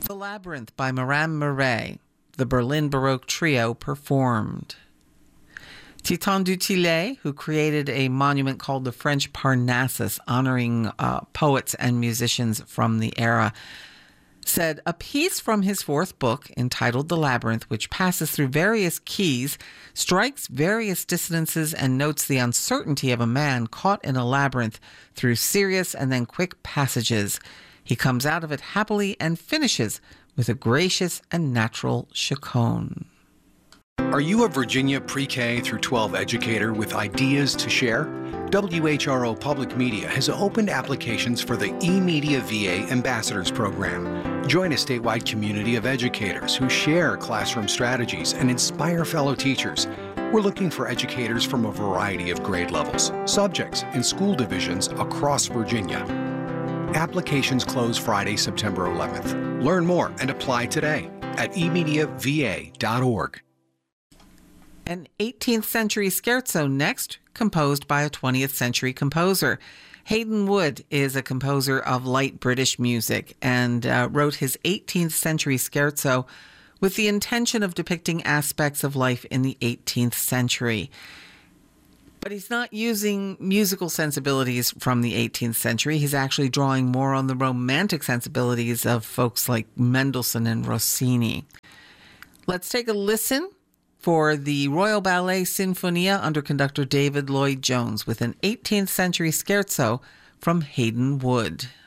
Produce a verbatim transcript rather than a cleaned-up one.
The Labyrinth by Maram Murray, the Berlin Baroque Trio performed. Titon du Tillet, who created a monument called the French Parnassus, honoring uh, poets and musicians from the era, said, a piece from his fourth book, entitled The Labyrinth, which passes through various keys, strikes various dissonances, and notes the uncertainty of a man caught in a labyrinth through serious and then quick passages. He comes out of it happily and finishes with a gracious and natural chaconne. Are you a Virginia pre-K through twelve educator with ideas to share? W H R O Public Media has opened applications for the eMedia V A Ambassadors Program. Join a statewide community of educators who share classroom strategies and inspire fellow teachers. We're looking for educators from a variety of grade levels, subjects, and school divisions across Virginia. Applications close Friday, September eleventh. Learn more and apply today at e media v a dot org. An eighteenth century scherzo next, composed by a twentieth century composer. Hayden Wood is a composer of light British music and uh, wrote his eighteenth century scherzo with the intention of depicting aspects of life in the eighteenth century. But he's not using musical sensibilities from the eighteenth century. He's actually drawing more on the romantic sensibilities of folks like Mendelssohn and Rossini. Let's take a listen for the Royal Ballet Sinfonia under conductor David Lloyd Jones with an eighteenth century scherzo from Hayden Wood.